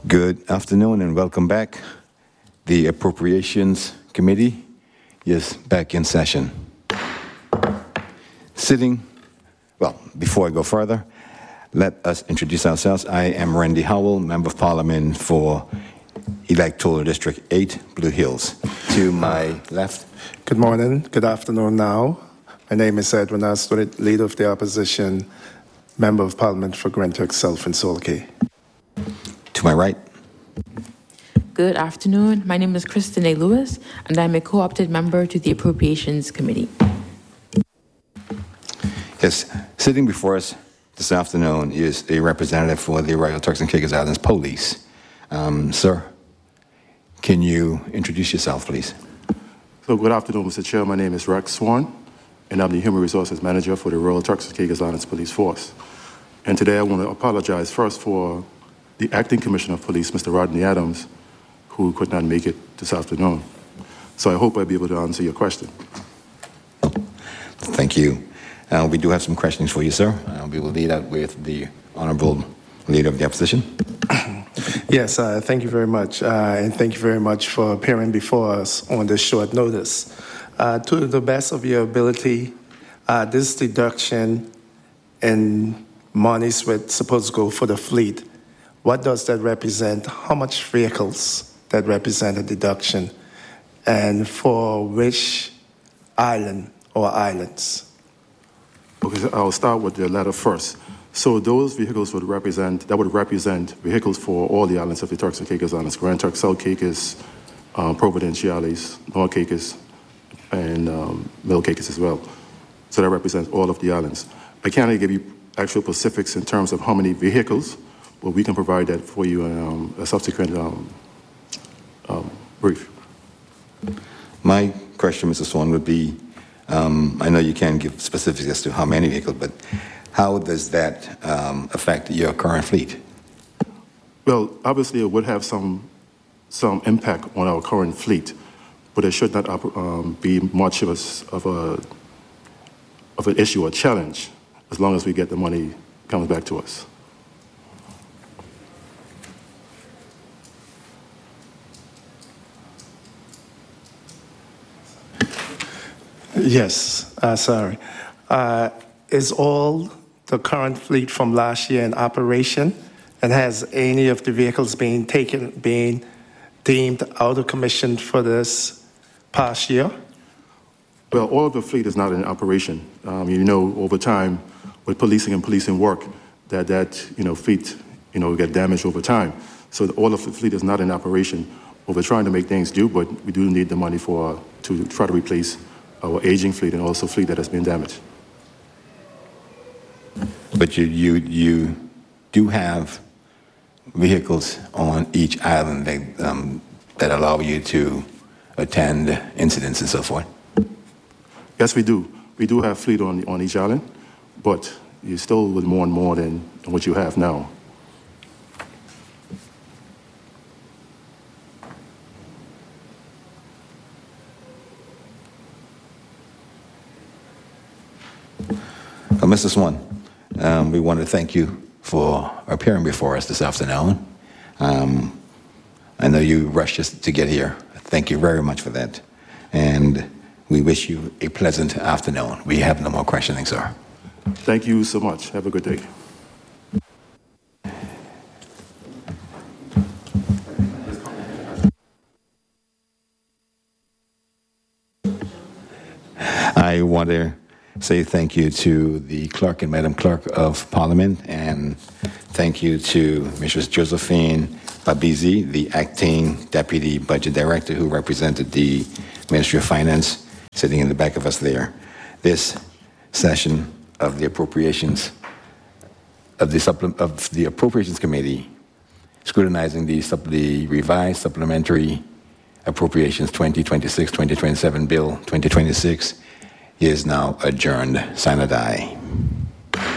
Good afternoon and welcome back. The Appropriations Committee is back in session. Before I go further, let us introduce ourselves. I am Randy Howell, Member of Parliament for Electoral District 8, Blue Hills. To my left. Good morning, good afternoon now. My name is Edwin Astrid, Leader of the Opposition, Member of Parliament for Grenclerk South and Solkay. To my right. Good afternoon. My name is Kristen A. Lewis, and I'm a co-opted member to the Appropriations Committee. Yes, sitting before us this afternoon is a representative for the Royal Turks and Caicos Islands Police. Sir, can you introduce yourself, please? So good afternoon, Mr. Chair. My name is Rex Swan, and I'm the Human Resources Manager for the Royal Turks and Caicos Islands Police Force. And today I want to apologize first for the Acting Commissioner of Police, Mr. Rodney Adams, who could not make it this afternoon. So I hope I'll be able to answer your question. Thank you. We do have some questions for you, sir. We will lead out with the Honorable Leader of the Opposition. Yes, thank you very much. And thank you very much for appearing before us on this short notice. To the best of your ability, this deduction in monies that's supposed to go for the fleet, what does that represent? How much vehicles that represent a deduction? And for which island or islands? Okay, so I'll start with the latter first. So those vehicles would represent vehicles for all the islands of the Turks and Caicos Islands, Grand Turks, South Caicos, Providenciales, North Caicos, and Middle Caicos as well. So that represents all of the islands. I can't give you actual specifics in terms of how many vehicles, but we can provide that for you in a subsequent brief. My question, Mr. Swan, would be, I know you can't give specifics as to how many vehicles, but how does that affect your current fleet? Well, obviously it would have some impact on our current fleet, but it should not be much of an issue or challenge as long as we get the money comes back to us. Yes, sorry. Is all the current fleet from last year in operation? And has any of the vehicles been deemed out of commission for this past year? Well, all of the fleet is not in operation. Over time, with policing and policing work, that fleet, get damaged over time. So all of the fleet is not in operation. Well, we're trying to make things do, but we do need the money to try to replace our aging fleet and also fleet that has been damaged. But you do have vehicles on each island that allow you to attend incidents and so forth? Yes, we do. We do have fleet on each island, but you still with more and more than what you have now. Mr. Swan, we want to thank you for appearing before us this afternoon. I know you rushed just to get here. Thank you very much for that. And we wish you a pleasant afternoon. We have no more questioning, sir. Thank you so much. Have a good day. I want to say thank you to the clerk and Madam Clerk of Parliament, and thank you to Mrs. Josephine Babizi, the Acting Deputy Budget Director who represented the Ministry of Finance, sitting in the back of us there. This session of the Appropriations of the Appropriations Committee, scrutinizing the revised supplementary Appropriations 2026-2027 Bill 2026, is now adjourned. Sine die.